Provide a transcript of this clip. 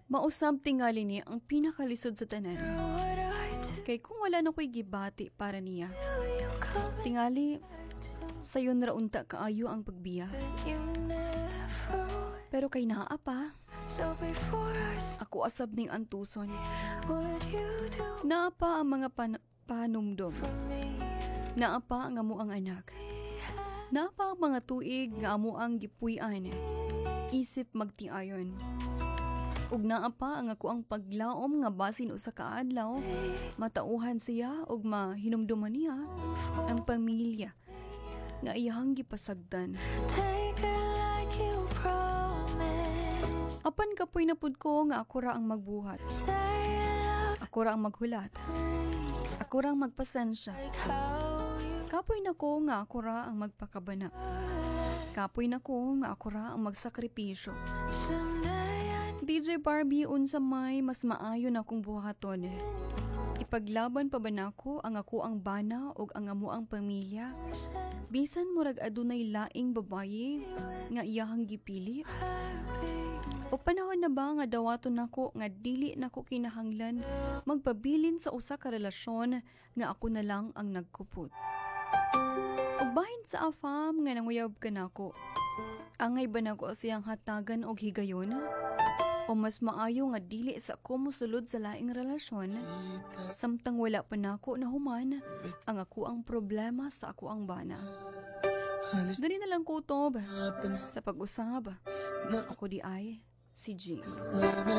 Mausab tingali niya ang pinakalisod sa tanan. Kay kung wala na ko'y gibati para niya, tingali, sayon ra unta kaayo ang pagbiya. Pero kay naa pa, ako asab ning antuson. Naa pa ang mga panumdom. Naa pa ang amo ang anak. Naa pa ang mga tuig nga amo ang gipuy-an. Isip magtiayon. Ug naa pa ang ako ang paglaom nga basin usa ka adlaw, matauhan siya ug mahinumduman niya ang pamilya nga iyahang gipasagdan. Apan kapoy na pud ko nga ako ra ang magbuhat. Ako ra ang maghulat. Ako ra ang magpasensya. Kapoy na ko nga ako ra ang magpakabana. Kapoy na ko nga ako ra ang magsakripisyo. DJ Barbie, unsa may mas maayo na akong buhaton. Ipaglaban pa ba nako ang ako ang bana o ang amo ang pamilya? Bisan murag adunay laing babaye nga iyahang gipili? O panahon na ba nga dawaton nako nga dili nako kinahanglan magpabilin sa usa ka relasyon nga ako na lang ang nagkupot? O bahin sa afam nga nanguyab ka nako, angay ba nako siyang hatagan og higayon? O mas maayo nga dili sa ako mosulod sa laing relasyon, samtang wala pa nako nahuman ang ako ang problema sa ako ang bana. Dali na lang kutob sa pag-usab. Ako di ay si G.